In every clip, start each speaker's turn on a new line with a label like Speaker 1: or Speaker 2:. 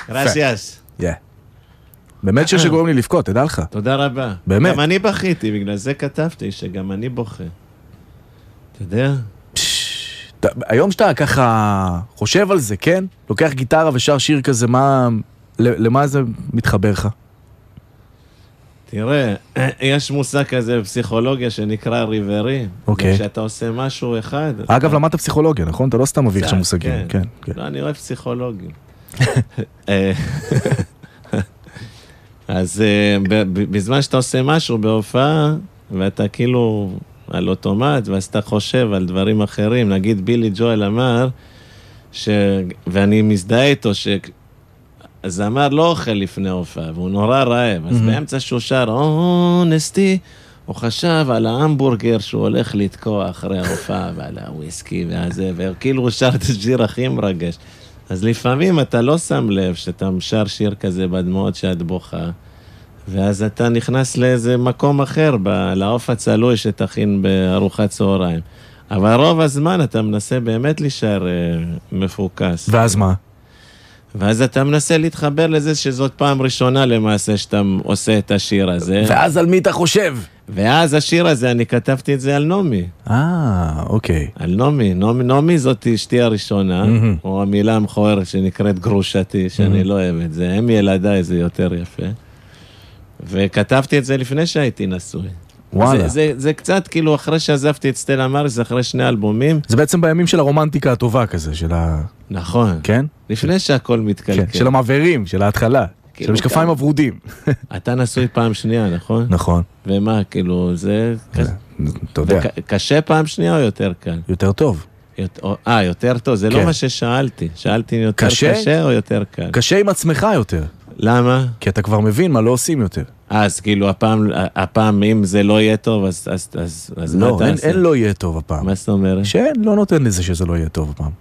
Speaker 1: גרסיאס.
Speaker 2: באמת שיר שגורם לי לבכות, תדע לך.
Speaker 1: תודה רבה.
Speaker 2: באמת.
Speaker 1: גם אני בכיתי, בגלל זה כתבתי שגם אני בוכה. אתה יודע?
Speaker 2: היום שאתה ככה חושב על זה, כן? לוקח גיטרה ושר שיר כזה, למה זה מתחבר לך?
Speaker 1: תראה, יש מושג כזה בפסיכולוגיה שנקרא ריברי.
Speaker 2: אוקיי.
Speaker 1: כשאתה עושה משהו אחד...
Speaker 2: אגב, למדת פסיכולוגיה, נכון? אתה לא סתם מביא עכשיו מושגים. כן.
Speaker 1: לא, אני אוהב פסיכולוגים. אז בזמן שאתה עושה משהו בהופעה, ואתה כאילו על אוטומט, ואז אתה חושב על דברים אחרים, נגיד בילי ג'ואל אמר, ואני מזדהה איתו, הזמר לא אוכל לפני הופעה, והוא נורא רעב, אז באמצע שהוא שר, נסטי, הוא חשב על ההמבורגר שהוא הולך לתקוע אחרי ההופעה, ועל הוויסקי והזה, וכאילו הוא שר את השיר הכי מרגש. אז לפעמים אתה לא שם לב שאתה שר שיר כזה בדמעות שאת בוכה, ואז אתה נכנס לאיזה מקום אחר, לעוף הצלוי שתכין בארוחת צהריים. אבל רוב הזמן אתה מנסה באמת להישאר מפוקס.
Speaker 2: ואז מה?
Speaker 1: ואז אתה מנסה להתחבר לזה שזאת פעם ראשונה למעשה שאתה עושה את השיר הזה.
Speaker 2: ואז על מי אתה חושב?
Speaker 1: ואז השיר הזה, אני כתבתי את זה על נומי.
Speaker 2: אוקיי.
Speaker 1: על נומי. נומי זאת אשתי הראשונה, או המילה המכוערת שנקראת גרושתי, שאני לא אוהב את זה. הם ילדיי, זה יותר יפה. וכתבתי את זה לפני שהייתי נשוי.
Speaker 2: וואלה.
Speaker 1: זה קצת כאילו אחרי שעזבתי את סטלה מאריס, זה אחרי 2 אלבומים.
Speaker 2: זה בעצם בימים של הרומנטיקה הטובה כזה, של
Speaker 1: נכון.
Speaker 2: כן?
Speaker 1: לפני שהכל מתקלקל.
Speaker 2: כן, של המעברים, של ההתחלה. של המשקפיים הוורודים.
Speaker 1: אתה נשוי פעם שנייה, נכון?
Speaker 2: נכון.
Speaker 1: ומה, כאילו, זה...
Speaker 2: אתה יודע.
Speaker 1: קשה פעם שנייה או יותר קל?
Speaker 2: יותר טוב.
Speaker 1: יותר טוב, זה לא מה ששאלתי. שאלתי אם יותר קשה או יותר קל?
Speaker 2: קשה עם עצמך יותר.
Speaker 1: למה?
Speaker 2: כי אתה כבר מבין מה לא עושים יותר.
Speaker 1: אז כאילו, הפעם אם זה לא יהיה טוב, אז מה אתה
Speaker 2: לא,
Speaker 1: עושה?
Speaker 2: אין לא יהיה טוב הפעם.
Speaker 1: מה זאת אומרת?
Speaker 2: שאין, לא נותן לזה שזה לא יהיה טוב הפעם.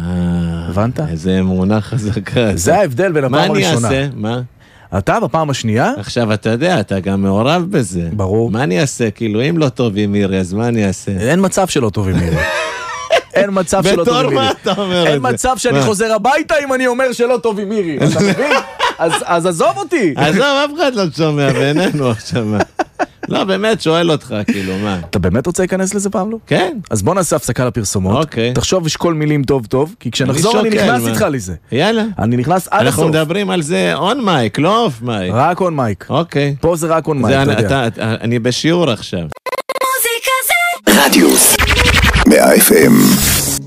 Speaker 2: הבנת?
Speaker 1: איזה אמונה חזקה.
Speaker 2: זה ההבדל בין הפעם הראשונה.
Speaker 1: מה אני אעשה? מה?
Speaker 2: אתה בפעם השנייה?
Speaker 1: עכשיו, אתה יודע, אתה גם מעורב בזה.
Speaker 2: ברור.
Speaker 1: מה אני אעשה? כאילו, אם לא טוב עם מירי, אז מה אני אעשה?
Speaker 2: אין מצב שלא טוב עם מירי. אין מצב שלא טוב עם מירי.
Speaker 1: בתור מה אתה אומר את זה?
Speaker 2: אין מצב שאני חוזר הביתה אם אני אומר שלא טוב עם מירי. אתה מבין? אז עזוב אותי.
Speaker 1: עזוב, אף אחד לא שומע בינינו עכשיו. לא, באמת, שואל אותך, כאילו, מה?
Speaker 2: אתה באמת רוצה להיכנס לזה פעם לא?
Speaker 1: כן.
Speaker 2: אז בוא נעשה הפסקה לפרסומות.
Speaker 1: אוקיי.
Speaker 2: תחשוב ושקול מילים טוב טוב, כי כשנחזור אני נכנס איתך לזה.
Speaker 1: יאללה.
Speaker 2: אני נכנס עד הסוף.
Speaker 1: אנחנו מדברים על זה און מייק, לא אוף מייק.
Speaker 2: רק און מייק.
Speaker 1: אוקיי.
Speaker 2: פה זה רק און מייק, אתה יודע.
Speaker 1: אני בשיעור עכשיו.
Speaker 3: מוזיקה זה רדיוס 100 FM